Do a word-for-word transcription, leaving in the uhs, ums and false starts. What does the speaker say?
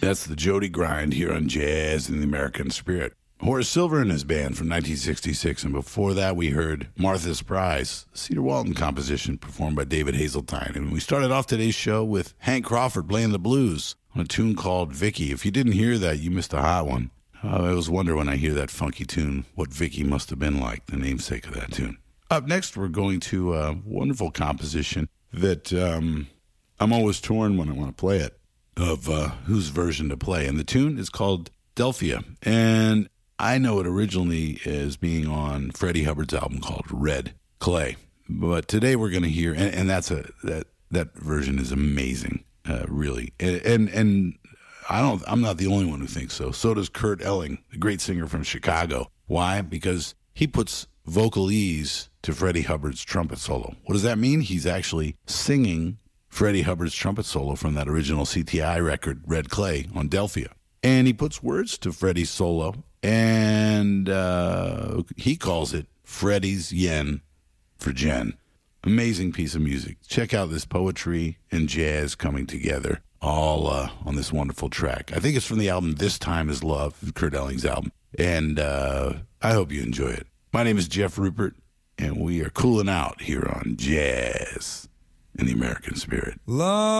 That's the Jody Grind here on Jazz in the American Spirit. Horace Silver and his band from nineteen sixty-six, and before that we heard Martha's Prize, a Cedar Walton composition performed by David Hazeltine. And we started off today's show with Hank Crawford playing the blues on a tune called Vicky. If you didn't hear that, you missed a hot one. Uh, I always wonder when I hear that funky tune what Vicky must have been like, the namesake of that tune. Up next, we're going to a wonderful composition that um, I'm always torn when I want to play it, of uh, whose version to play. And the tune is called Delphia. And I know it originally as being on Freddie Hubbard's album called Red Clay. But today we're going to hear, and, and that's a that that version is amazing, uh, really. And, and and I don't, I'm not the only one who thinks so. So does Kurt Elling, the great singer from Chicago. Why? Because he puts vocalese to Freddie Hubbard's trumpet solo. What does that mean? He's actually singing Freddie Hubbard's trumpet solo from that original C T I record, Red Clay, on Delphia. And he puts words to Freddie's solo, and uh, he calls it Freddie's Yen for Jen. Amazing piece of music. Check out this poetry and jazz coming together, all uh, on this wonderful track. I think it's from the album This Time Is Love, Kurt Elling's album, and uh, I hope you enjoy it. My name is Jeff Rupert, and we are cooling out here on Jazz in the American Spirit. Love.